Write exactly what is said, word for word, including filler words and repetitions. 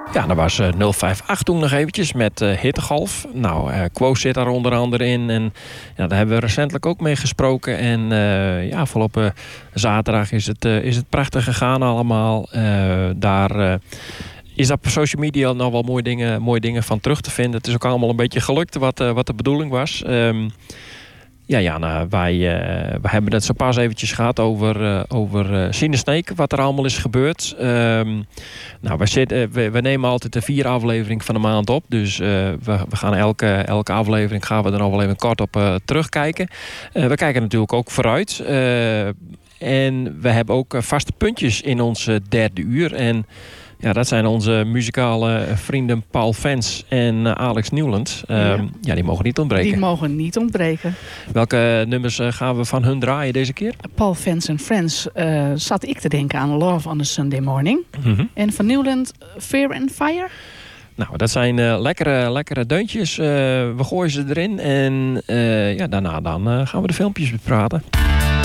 Ja, dat was uh, nul vijf acht toen nog eventjes met uh, Hittegolf. Nou, uh, Quo zit daar onder andere in. En ja, daar hebben we recentelijk ook mee gesproken. En uh, ja, afgelopen zaterdag is het, uh, is het prachtig gegaan allemaal. Uh, daar uh, is dat op social media nog wel mooie dingen, mooie dingen van terug te vinden. Het is ook allemaal een beetje gelukt wat, uh, wat de bedoeling was. Um, Ja, ja nou, wij, uh, wij hebben het zo pas eventjes gehad over, uh, over uh, Sinesneek, wat er allemaal is gebeurd. Um, nou, wij zitten, we, we nemen altijd de vier aflevering van de maand op. Dus uh, we, we gaan elke, elke aflevering gaan we er nog wel even kort op uh, terugkijken. Uh, we kijken natuurlijk ook vooruit. Uh, en we hebben ook vaste puntjes in ons uh, derde uur. En ja, dat zijn onze muzikale vrienden Paul Vens en uh, Alex Nieuwland. Uh, ja. ja, die mogen niet ontbreken. Die mogen niet ontbreken. Welke nummers uh, gaan we van hun draaien deze keer? Paul Vens en Friends uh, zat ik te denken aan Love on a Sunday Morning. Mm-hmm. En van Nieuwland Fear and Fire. Nou, dat zijn uh, lekkere, lekkere deuntjes. Uh, we gooien ze erin en uh, ja, daarna dan, uh, gaan we de filmpjes bepraten.